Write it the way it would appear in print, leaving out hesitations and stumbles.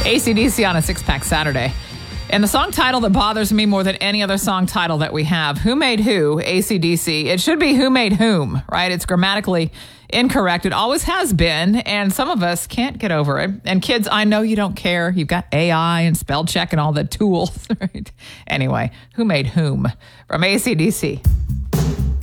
AC/DC on a six-pack Saturday. And the song title that bothers me more than any other song title that we have, Who Made Who, AC/DC. It should be Who Made Whom, right? It's grammatically incorrect. It always has been, and some of us can't get over it. And kids, I know you don't care. You've got AI and spell check and all the tools, right? Anyway, Who Made Whom from AC/DC.